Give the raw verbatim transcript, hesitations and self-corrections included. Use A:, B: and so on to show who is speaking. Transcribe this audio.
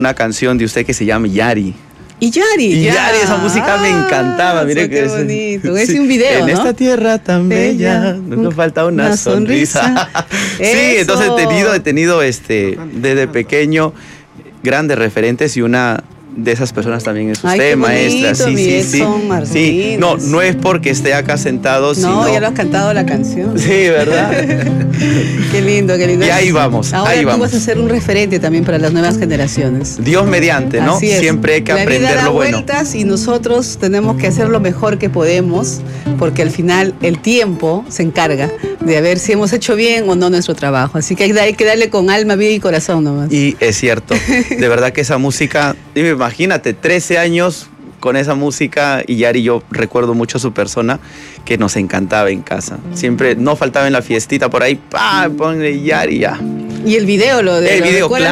A: una canción de usted que se llama Yari.
B: Y Yari,
A: Y
B: ya.
A: Yari, esa música me encantaba. Mire
B: qué
A: que
B: bonito.
A: es,
B: Es
A: sí.
B: un video,
A: En
B: ¿no?
A: esta tierra tan bella,
B: Bella,
A: nos falta una,
B: una
A: sonrisa.
B: sonrisa.
A: Sí,
B: Eso.
A: entonces he tenido, he tenido este, desde pequeño grandes referentes y una de esas personas también es usted,
B: Ay, qué
A: maestra.
B: bonito,
A: Sí,
B: mi
A: sí,
B: Edson
A: sí.
B: Martínez.
A: Sí, no, no es porque esté acá sentado,
B: No,
A: sino...
B: ya lo has cantado la canción.
A: Sí, ¿verdad?
B: Qué lindo, qué lindo.
A: Y ahí vamos,
B: Ahora
A: ahí
B: tú
A: vamos.
B: vas a ser un referente también para las nuevas generaciones.
A: Dios mediante, ¿no?
B: Así es.
A: Siempre hay que
B: La
A: aprender
B: vida da
A: lo bueno.
B: vueltas y nosotros tenemos que hacer lo mejor que podemos, porque al final el tiempo se encarga de ver si hemos hecho bien o no nuestro trabajo. Así que hay, hay que darle con alma, vida y corazón nomás.
A: Y es cierto, de verdad que esa música, dime, imagínate, trece años con esa música, y Yari, yo recuerdo mucho a su persona, que nos encantaba en casa. Siempre, no faltaba en la fiestita por ahí, pa, ponle Yari ya.
B: Y el video, lo de
A: El
B: lo
A: video,
B: recuerdas